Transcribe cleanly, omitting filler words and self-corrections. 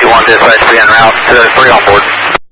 221 dispatch, be en route to 3 on board.